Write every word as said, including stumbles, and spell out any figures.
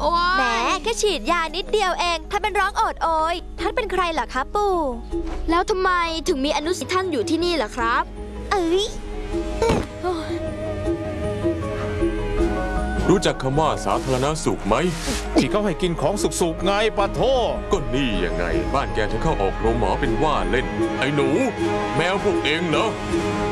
โอ้ยแหมแค่ฉีดยานิดเดียวเองท่านเป็นร้องโอดโอยท่านเป็นใครเหรอคะปู่แล้วทำไมถึงมีอนุสิทธิ์ท่านอยู่ที่นี่ล่ะครับเอ้ยรู้จักคำว่าสาธารณสุขไหมที่เขาให้กินของสุกๆไงปะโทก็นี่ยังไงบ้านแกถึงเข้าออกโรงหมอเป็นว่าเล่นไอ้หนูแมวพวกเองเหรอ